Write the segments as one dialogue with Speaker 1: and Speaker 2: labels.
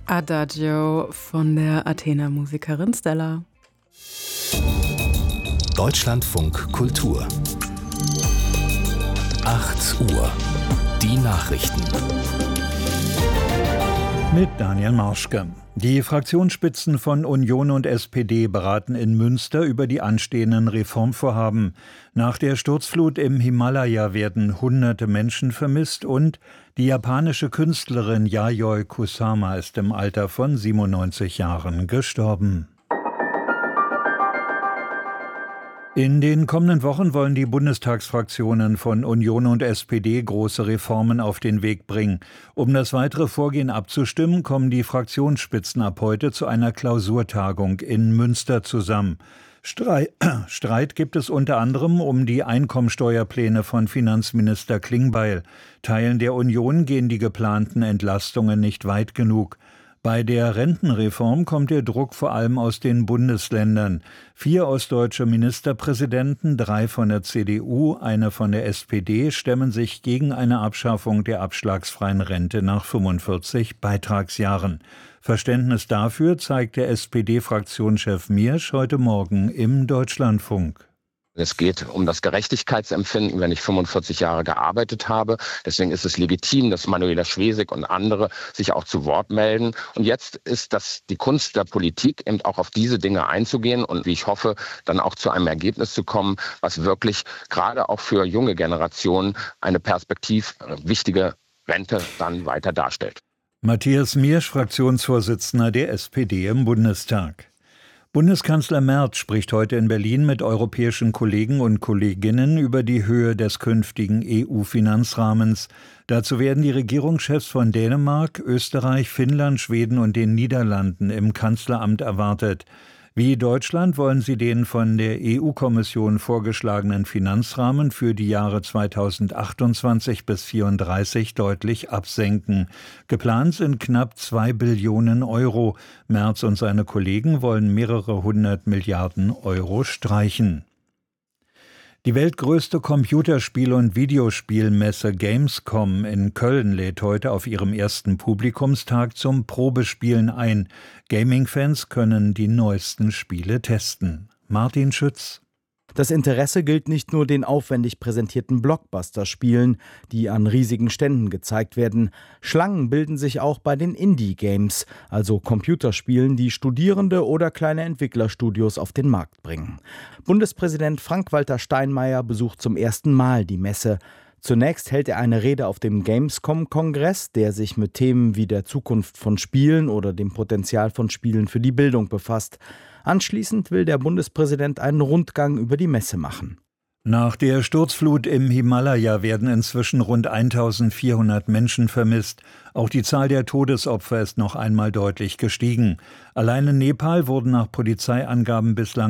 Speaker 1: Adagio von der Athener Musikerin Stella.
Speaker 2: Deutschlandfunk Kultur 8 Uhr. Die Nachrichten.
Speaker 3: Mit Daniel Marschke. Die Fraktionsspitzen von Union und SPD beraten in Münster über die anstehenden Reformvorhaben. Nach der Sturzflut im Himalaya werden hunderte Menschen vermisst und die japanische Künstlerin Yayoi Kusama ist im Alter von 97 Jahren gestorben. In den kommenden Wochen wollen die Bundestagsfraktionen von Union und SPD große Reformen auf den Weg bringen. Um das weitere Vorgehen abzustimmen, kommen die Fraktionsspitzen ab heute zu einer Klausurtagung in Münster zusammen. Streit gibt es unter anderem um die Einkommensteuerpläne von Finanzminister Klingbeil. Teilen der Union gehen die geplanten Entlastungen nicht weit genug. Bei der Rentenreform kommt der Druck vor allem aus den Bundesländern. 4 ostdeutsche Ministerpräsidenten, 3 von der CDU, einer von der SPD, stemmen sich gegen eine Abschaffung der abschlagsfreien Rente nach 45 Beitragsjahren. Verständnis dafür zeigt der SPD-Fraktionschef Miersch heute Morgen im Deutschlandfunk.
Speaker 4: Es geht um das Gerechtigkeitsempfinden, wenn ich 45 Jahre gearbeitet habe. Deswegen ist es legitim, dass Manuela Schwesig und andere sich auch zu Wort melden. Und jetzt ist das die Kunst der Politik, eben auch auf diese Dinge einzugehen und, wie ich hoffe, dann auch zu einem Ergebnis zu kommen, was wirklich gerade auch für junge Generationen eine perspektivwichtige Rente dann weiter darstellt.
Speaker 3: Matthias Miersch, Fraktionsvorsitzender der SPD im Bundestag. Bundeskanzler Merz spricht heute in Berlin mit europäischen Kollegen und Kolleginnen über die Höhe des künftigen EU-Finanzrahmens. Dazu werden die Regierungschefs von Dänemark, Österreich, Finnland, Schweden und den Niederlanden im Kanzleramt erwartet. Wie Deutschland wollen sie den von der EU-Kommission vorgeschlagenen Finanzrahmen für die Jahre 2028 bis 2034 deutlich absenken. Geplant sind knapp 2 Billionen Euro. Merz und seine Kollegen wollen mehrere 100 Milliarden Euro streichen. Die weltgrößte Computerspiel- und Videospielmesse Gamescom in Köln lädt heute auf ihrem ersten Publikumstag zum Probespielen ein. Gaming-Fans können die neuesten Spiele testen. Martin Schütz.
Speaker 5: Das Interesse gilt nicht nur den aufwendig präsentierten Blockbuster-Spielen, die an riesigen Ständen gezeigt werden. Schlangen bilden sich auch bei den Indie-Games, also Computerspielen, die Studierende oder kleine Entwicklerstudios auf den Markt bringen. Bundespräsident Frank-Walter Steinmeier besucht zum ersten Mal die Messe. Zunächst hält er eine Rede auf dem Gamescom-Kongress, der sich mit Themen wie der Zukunft von Spielen oder dem Potenzial von Spielen für die Bildung befasst. Anschließend will der Bundespräsident einen Rundgang über die Messe machen.
Speaker 3: Nach der Sturzflut im Himalaya werden inzwischen rund 1400 Menschen vermisst. Auch die Zahl der Todesopfer ist noch einmal deutlich gestiegen. Allein in Nepal wurden nach Polizeiangaben bislang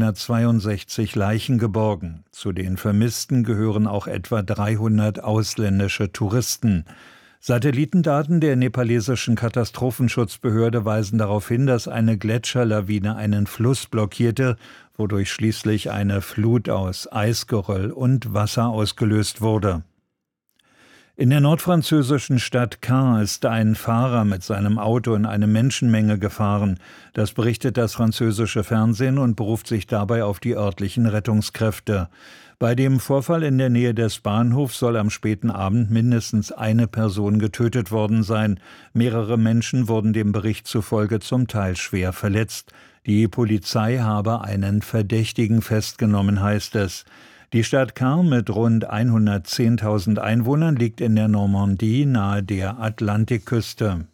Speaker 3: 162 Leichen geborgen. Zu den Vermissten gehören auch etwa 300 ausländische Touristen. Satellitendaten der nepalesischen Katastrophenschutzbehörde weisen darauf hin, dass eine Gletscherlawine einen Fluss blockierte, wodurch schließlich eine Flut aus Eisgeröll und Wasser ausgelöst wurde. In der nordfranzösischen Stadt Caen ist ein Fahrer mit seinem Auto in eine Menschenmenge gefahren. Das berichtet das französische Fernsehen und beruft sich dabei auf die örtlichen Rettungskräfte. Bei dem Vorfall in der Nähe des Bahnhofs soll am späten Abend mindestens eine Person getötet worden sein. Mehrere Menschen wurden dem Bericht zufolge zum Teil schwer verletzt. Die Polizei habe einen Verdächtigen festgenommen, heißt es. Die Stadt Caen mit rund 110.000 Einwohnern liegt in der Normandie nahe der Atlantikküste.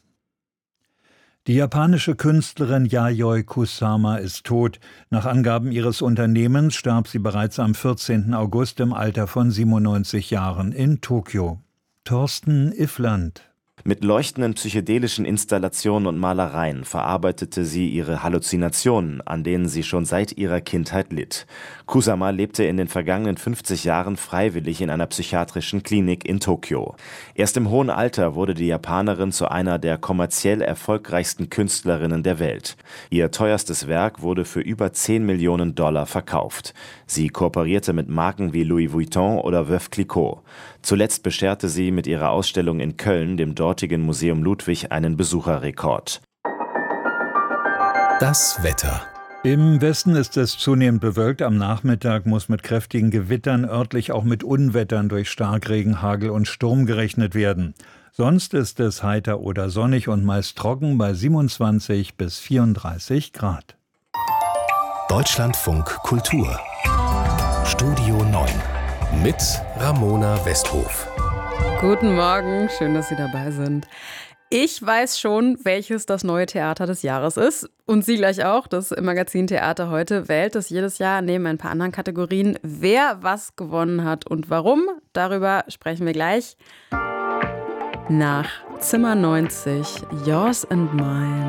Speaker 3: Die japanische Künstlerin Yayoi Kusama ist tot. Nach Angaben ihres Unternehmens starb sie bereits am 14. August im Alter von 97 Jahren in Tokio. Thorsten Iffland.
Speaker 6: Mit leuchtenden psychedelischen Installationen und Malereien verarbeitete sie ihre Halluzinationen, an denen sie schon seit ihrer Kindheit litt. Kusama lebte in den vergangenen 50 Jahren freiwillig in einer psychiatrischen Klinik in Tokio. Erst im hohen Alter wurde die Japanerin zu einer der kommerziell erfolgreichsten Künstlerinnen der Welt. Ihr teuerstes Werk wurde für über 10 Millionen Dollar verkauft. Sie kooperierte mit Marken wie Louis Vuitton oder Veuve Clicquot. Zuletzt bescherte sie mit ihrer Ausstellung in Köln dem dortigen Museum Ludwig einen Besucherrekord.
Speaker 2: Das Wetter.
Speaker 3: Im Westen ist es zunehmend bewölkt. Am Nachmittag muss mit kräftigen Gewittern, örtlich auch mit Unwettern durch Starkregen, Hagel und Sturm gerechnet werden. Sonst ist es heiter oder sonnig und meist trocken bei 27 bis 34 Grad.
Speaker 2: Deutschlandfunk Kultur. Studio 9 mit Ramona Westhof.
Speaker 1: Guten Morgen, schön, dass Sie dabei sind. Ich weiß schon, welches das neue Theater des Jahres ist. Und Sie gleich auch. Das Magazin Theater heute wählt es jedes Jahr neben ein paar anderen Kategorien, wer was gewonnen hat und warum. Darüber sprechen wir gleich nach Zimmer 90, Yours and Mine.